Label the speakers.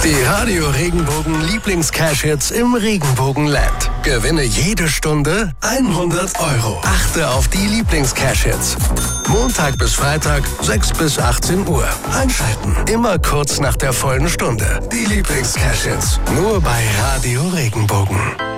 Speaker 1: Die Radio Regenbogen Lieblings-Cash-Hits im Regenbogenland. Gewinne jede Stunde 100 Euro. Achte auf die Lieblings-Cash-Hits. Montag bis Freitag, 6 bis 18 Uhr. Einschalten. Immer kurz nach der vollen Stunde. Die Lieblings-Cash-Hits. Nur bei Radio Regenbogen.